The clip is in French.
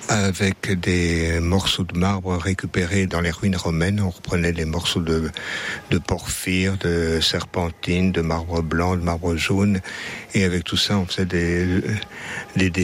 avec des morceaux de marbre récupérés dans les ruines romaines. On reprenait des morceaux de porphyre, de serpentine, de marbre blanc, de marbre jaune, et avec tout ça, on faisait des